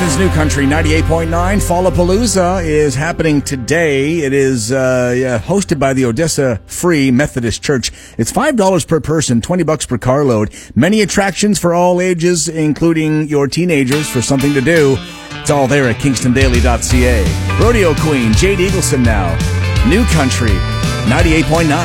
Kingston's New Country 98.9. Fallapalooza is happening today. It is hosted by the Odessa Free Methodist Church. It's $5 per person, $20 per carload. Many attractions for all ages, including your teenagers, for something to do. It's all there at kingstondaily.ca. Rodeo Queen, Jade Eagleson now. New Country 98.9.